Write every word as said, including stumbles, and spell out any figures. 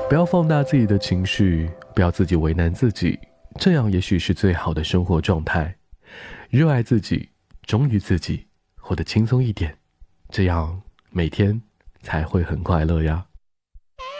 不要放大自己的情绪，不要自己为难自己，这样也许是最好的生活状态。热爱自己，忠于自己，活得轻松一点，这样每天才会很快乐呀。